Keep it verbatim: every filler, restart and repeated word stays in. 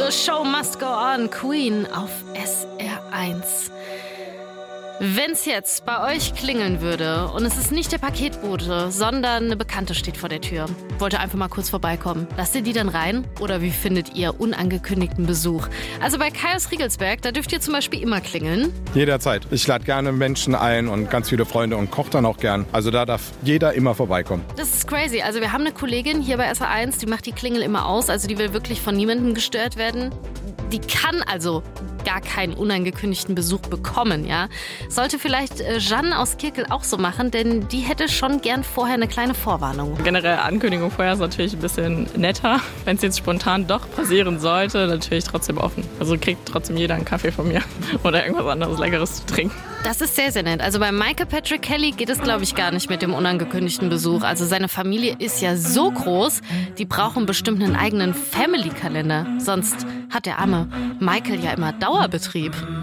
The Show Must Go On, Queen auf S R eins. Wenn's jetzt bei euch klingeln würde und es ist nicht der Paketbote, sondern eine Bekannte steht vor der Tür, wollte einfach mal kurz vorbeikommen. Lasst ihr die dann rein? Oder wie findet ihr unangekündigten Besuch? Also bei Kaios Riegelsberg, da dürft ihr zum Beispiel immer klingeln. Jederzeit. Ich lade gerne Menschen ein und ganz viele Freunde und koche dann auch gern. Also da darf jeder immer vorbeikommen. Das ist crazy. Also wir haben eine Kollegin hier bei S R eins, die macht die Klingel immer aus. Also die will wirklich von niemandem gestört werden. Die kann also gar keinen unangekündigten Besuch bekommen, ja. Sollte vielleicht äh, Jeanne aus Kirkel auch so machen, denn die hätte schon gern vorher eine kleine Vorwarnung. Generell Ankündigung vorher ist natürlich ein bisschen netter. Wenn es jetzt spontan doch passieren sollte, natürlich trotzdem offen. Also kriegt trotzdem jeder einen Kaffee von mir oder irgendwas anderes Leckeres zu trinken. Das ist sehr, sehr nett. Also bei Michael Patrick Kelly geht es, glaube ich, gar nicht mit dem unangekündigten Besuch. Also seine Familie ist ja so groß, die brauchen bestimmt einen eigenen Family-Kalender. Sonst hat der arme Michael ja immer Dauerbetrieb.